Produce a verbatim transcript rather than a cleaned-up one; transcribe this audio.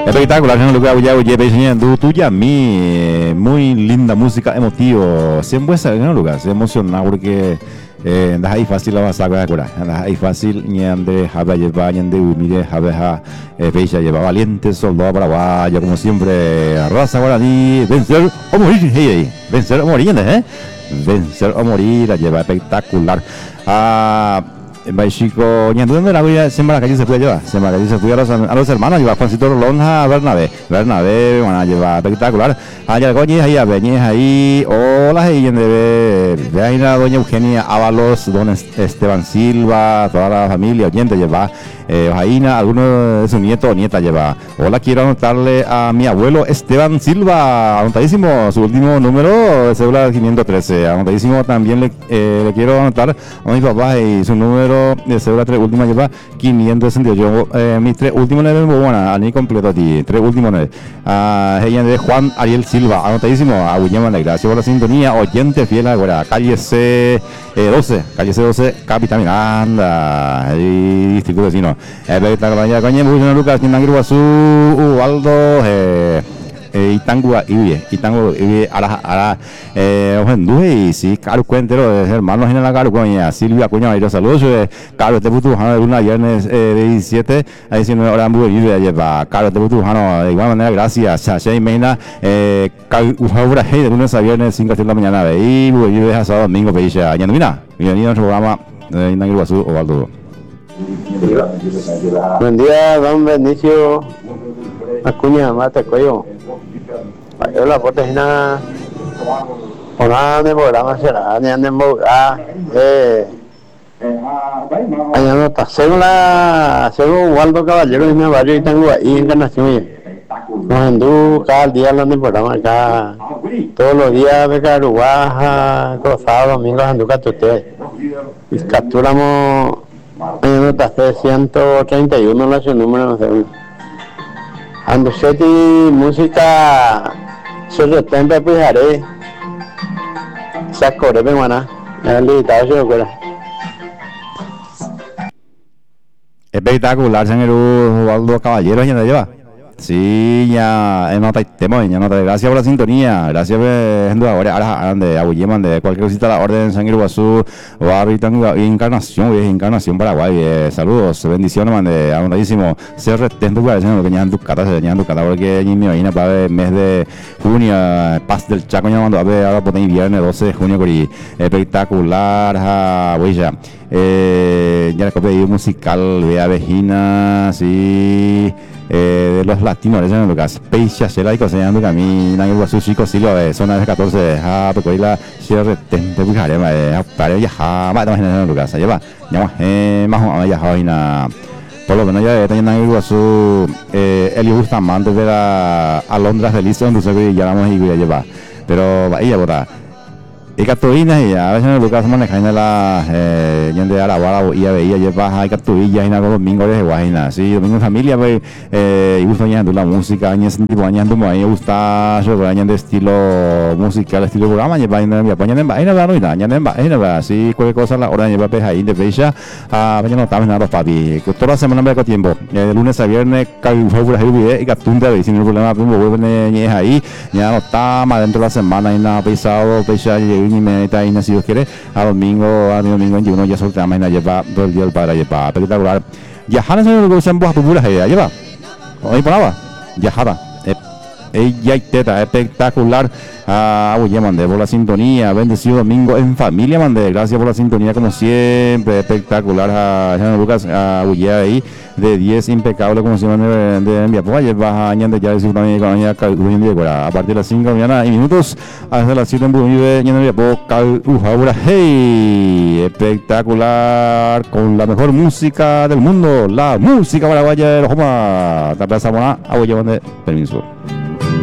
Espectacular, señor Lucas Bullao, tú tuya a mí, muy linda música, emotivo. Siempre sabe, señor Lucas, se emociona porque eh, andas ahí fácil la vas a sacar, andas ahí fácil, ni ande, jaba lleva, ni ande, mire, jaba, fecha lleva valiente, soldado paraguayo, como siempre, raza guaraní, vencer o morir, hey, hey, vencer o morir, ¿eh? Vencer o morir, la lleva espectacular. Ah, en chico, ¿dónde la vida siempre la calle se puede llevar? Siempre la calle se puede a los, a los hermanos, lleva Juancito Rolón a Bernabé, Bernabé, van a llevar espectacular. Allá coñes ahí, a Beñez ahí, hola, ahí en de de ahí la doña Eugenia Ábalos, don Esteban Silva, toda la familia oyente lleva. Eh, Jaina, alguno de sus nietos o nietas lleva. Hola, quiero anotarle a mi abuelo Esteban Silva, anotadísimo, su último número de cédula quinientos trece. Anotadísimo también le, eh, le quiero anotar a mi papá y su número de cédula tres última lleva quinientos sesenta y ocho. Eh, mis tres últimos nueve, bueno, a mí completo a ti, tres últimos nueve. A ella de Juan Ariel Silva, anotadísimo. A William, gracias por la sintonía, oyente fiel ahora, calle C doce, calle C doce, Capitán Miranda, y distrito vecino. Espectacular, ya coño, muy bien, Lucas, Tinangir Guazú, Ubaldo, eh, eh, Itangua, Ibie, Itangua, Ibie, Ara, Ara, eh, Ojendue, y sí, Caro Cuentero, hermanos en la Caro Coña, Silvia Cuña, y los saludos, eh, Caro, este putujano de una viernes eh, de diecisiete a diecinueve horas, muy bien, lleva, Caro, este putujano, de igual manera, gracias, Chachey Mena, eh, Ujaura, hey, de lunes a viernes, cinco a siete de la mañana, y muy bien, de sábado, domingo, Peisha, ya no, mira, bienvenido a nuestro programa, eh, Tinangir Guazú, Ubaldo. Buen día, don Benicio Acuña, mate cuello. Yo la portejina, una de programa será, ni anden boga, eh, allá no está, según la, según Waldo Caballero, y mi barrio y tengo ahí Encarnación, nos andú cada día hablando del programa acá, todos los días de Caruaja, sábado, domingo, andú catute, y capturamos. Año nota ciento treinta y uno la su número, no sé. Ando seti música se retende pues haré. Saco de pemana. El limitado se recuerda. Espectacular, señor Ubaldo Caballero, ¿quién te lleva? Sí, ya en nota tema, ya nota. Gracias por la sintonía, gracias por ahora ahora de Abuyeman de cualquier cosita la orden San Guazú o habitan Encarnación, Encarnación Paraguay. Eh, saludos, bendiciones, man, de abundadísimo. Se retento para decir lo que tenían tus catas, se tenían tus catas porque allí me imagino para el mes de junio, Paz del Chaco, llamando a ver ahora por el viernes doce de junio, con espectacular, ja, huella. Eh, ya le copié musical, vea Vejina, sí. Eh, de los latinos, en Lucas, Peixa, Shela y Coseñando Camino, en Guazú, Chico, Silo, de zona de catorce, ja, porque la cierre, tente, bujarema, eh, para ella, ja, va, en Lucas, lleva, llama, eh, más o menos, ya, na, por lo menos ya tenía en Guazú, eh, Elio Bustamante de la Alondras de Listo, donde se ya vamos y voy a llevar, pero, ella, bota. Y Catuina y a veces en Lucas maneja en la eh de Araguara y a veía lleva hay Catuilla y nada domingo de Guajina sí domingo en familia pues eh y gusto añadiendo la música años tipo añadiendo muy gusta yo añadiendo de estilo musical estilo programa lleva en mi apoyan en vaina la novedad añadiendo en vaina así cualquier cosa la hora lleva pues ahí de fecha a mañana estamos nada los papi que toda la semana me da tiempo de lunes a viernes favor y Catunda sin ningún problema pues vuelven ahí ya no está más dentro de la semana y nada pesado fecha ni me está ahí si Dios quiere a domingo a domingo veintiuno ya soltamos y lleva todo el día el padre lleva espectacular ya Hanna se lo que buenas populas ella lleva hoy paraba ya Jada ella y teta espectacular a Oye mandé por la sintonía bendecido domingo en familia mandé gracias por la sintonía como siempre espectacular a Jean Lucas a Oye ahí de diez impecable como siempre de enviar pues ayer vas a añadir ya decir también con ella a partir de las cinco de la mañana y minutos hasta las siete en Buñuel y enviar pues ahora hey espectacular con la mejor música del mundo la música paraguaya de los Joma te pasamos a Oye mandé permiso.